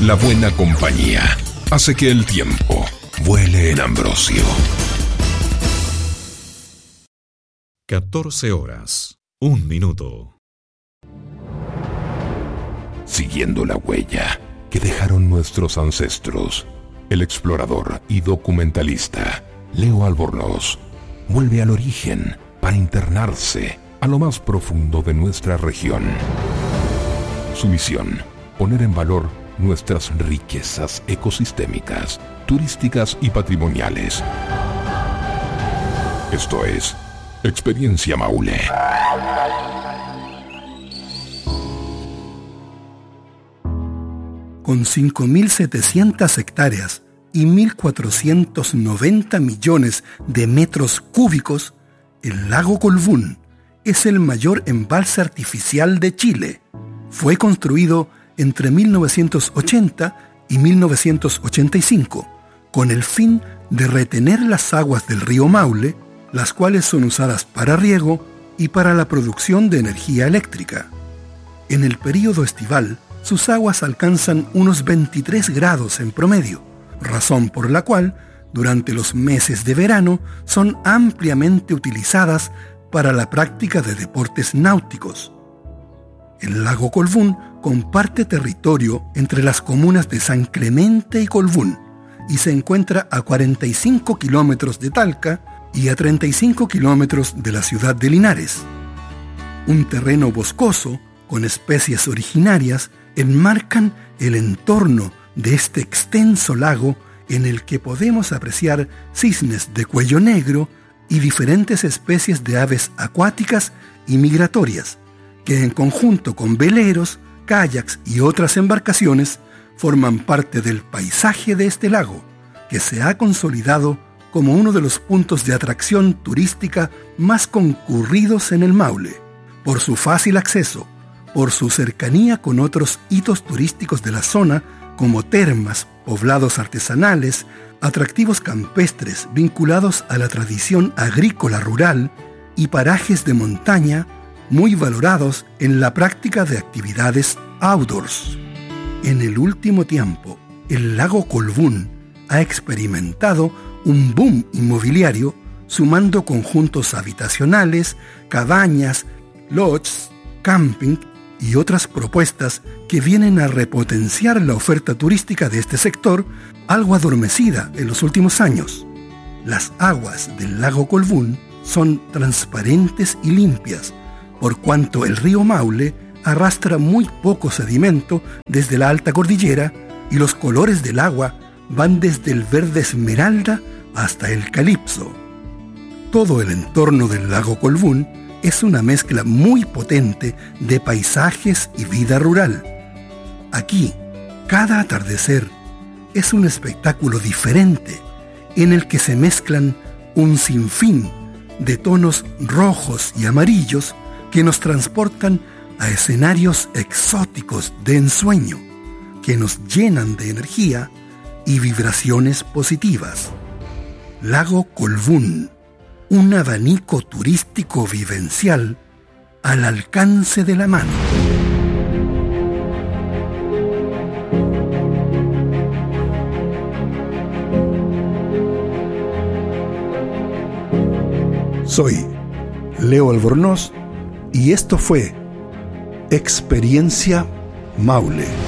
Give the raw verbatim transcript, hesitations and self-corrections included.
La buena compañía hace que el tiempo vuele en Ambrosio. catorce horas, un minuto. Siguiendo la huella que dejaron nuestros ancestros, el explorador y documentalista Leo Albornoz vuelve al origen para internarse a lo más profundo de nuestra región. Su misión, poner en valor nuestras riquezas ecosistémicas, turísticas y patrimoniales. Esto es Experiencia Maule. Con cinco mil setecientas hectáreas y mil cuatrocientos noventa millones de metros cúbicos, el lago Colbún es el mayor embalse artificial de Chile. Fue construido entre mil novecientos ochenta y mil novecientos ochenta y cinco, con el fin de retener las aguas del río Maule, las cuales son usadas para riego y para la producción de energía eléctrica. En el período estival, sus aguas alcanzan unos veintitrés grados en promedio, razón por la cual, durante los meses de verano, son ampliamente utilizadas para la práctica de deportes náuticos. El lago Colbún comparte territorio entre las comunas de San Clemente y Colbún y se encuentra a cuarenta y cinco kilómetros de Talca y a treinta y cinco kilómetros de la ciudad de Linares. Un terreno boscoso con especies originarias enmarcan el entorno de este extenso lago en el que podemos apreciar cisnes de cuello negro y diferentes especies de aves acuáticas y migratorias, que en conjunto con veleros, kayaks y otras embarcaciones forman parte del paisaje de este lago, que se ha consolidado como uno de los puntos de atracción turística más concurridos en el Maule, por su fácil acceso, por su cercanía con otros hitos turísticos de la zona como termas, poblados artesanales, atractivos campestres vinculados a la tradición agrícola rural y parajes de montaña muy valorados en la práctica de actividades outdoors. En el último tiempo, el lago Colbún ha experimentado un boom inmobiliario, sumando conjuntos habitacionales, cabañas, lodges, camping y otras propuestas que vienen a repotenciar la oferta turística de este sector, algo adormecida en los últimos años. Las aguas del lago Colbún son transparentes y limpias, por cuanto el río Maule arrastra muy poco sedimento desde la alta cordillera y los colores del agua van desde el verde esmeralda hasta el calipso. Todo el entorno del lago Colbún es una mezcla muy potente de paisajes y vida rural. Aquí, cada atardecer es un espectáculo diferente en el que se mezclan un sinfín de tonos rojos y amarillos que nos transportan a escenarios exóticos de ensueño, que nos llenan de energía y vibraciones positivas. Lago Colbún, un abanico turístico vivencial al alcance de la mano. Soy Leo Albornoz y esto fue Experiencia Maule.